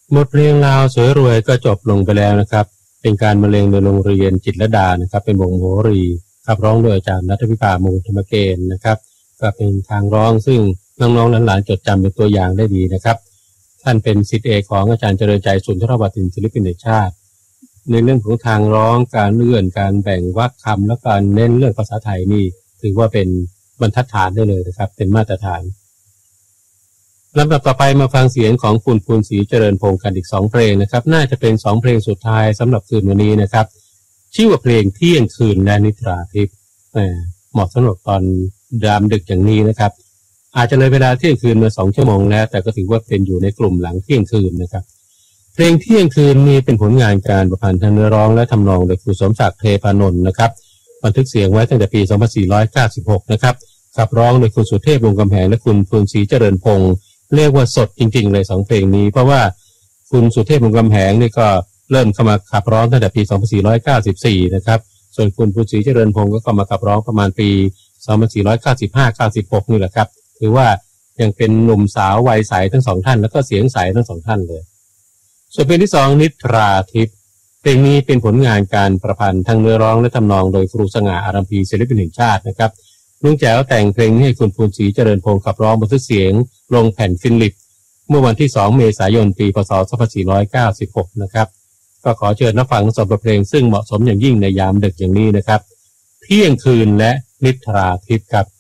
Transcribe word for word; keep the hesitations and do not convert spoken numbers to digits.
บทเพลงลาวสวยรวยก็จบลงไปแล้วนะครับเป็นการบรรเลงโดยโรงเรียนจิตรลดานะครับเป็นวงโหรีขับร้องโดยอาจารย์ณัฐวิภามงคลธรรมเกณฑ์นะครับก็เป็นทางร้องซึ่งน้องๆหลานๆจดจำเป็นตัวอย่างได้ดีนะครับท่านเป็นศิษย์เอกของอาจารย์เจริญใจสุนทรวทินศิลปินแห่งชาติในเรื่องของทางร้องการเลื่อนการแบ่งวรรคคำและการเน้นเรื่องภาษาไทยนี่ถือว่าเป็นบรรทัดฐานได้เลยนะครับเป็นมาตรฐานลำดับต่อไปมาฟังเสียงของคุณภูนศรีเจริญพงศ์กันอีกสองเพลงนะครับน่าจะเป็นสองเพลงสุดท้ายสำหรับคืนวันนี้นะครับชื่อว่าเพลงเที่ยงคืนและนิทราทิพย์เหมาะสำหรับตอนยามดึกอย่างนี้นะครับอาจจะเลยเวลาเที่ยงคืนมาสองชั่วโมงแล้วแต่ก็ถือว่าเป็นอยู่ในกลุ่มหลังเที่ยงคืนนะครับเพลงเที่ยงคืนนี้เป็นผลงานการประพันธ์ทางเนื้อร้องและทำนองโดยครูสมศักดิ์เทพานนท์นะครับบันทึกเสียงไว้ตั้งแต่ปีสองพันสี่ร้อยเก้าสิบหกนะครับขับร้องโดยคุณสุเทพวงศ์กำแหงและคุณภูนศรีเจริญพงศ์เรียกว่าสดจริงๆเลยสองเพลงนี้เพราะว่าคุณสุเทพวงศ์กำแหงนี่ก็เริ่มเข้ามาขับร้องตั้งแต่ปีสองพันสี่ร้อยเก้าสิบสี่นะครับส่วนคุณภูนศรีเจริญพงศ์ก็เข้ามาขับร้องประมาณปีสองพันสี่ร้อยเก้าสิบห้า เก้าสิบหกนี่แหละครับถือว่ายังเป็นหนุ่มสาววัยใสทั้งสองท่านแล้วก็เสียงใสทั้งสองท่านเลยส่วนเพลงที่สองนิทราทิพย์เพลงนี้เป็นผลงานการประพันธ์ทั้งเนื้อร้องและทำนองโดยครูสง่าอารัมพีศิลปินแห่งชาตินะครับลุงแจ๋วแต่งเพลงนี้ให้คุณภูนศรีเจริญพงศ์ขับร้องบันทึกเสียงลงแผ่นฟิลิปเมื่อวันที่สองเมษายนปีพศสองพันสี่ร้อยเก้าสิบหกนะครับก็ขอเชิญรับฟังสองบทเพลงซึ่งเหมาะสมอย่างยิ่งในยามดึกอย่างนี้นะครับเที่ยงคืนและนิทราทิพย์ครับ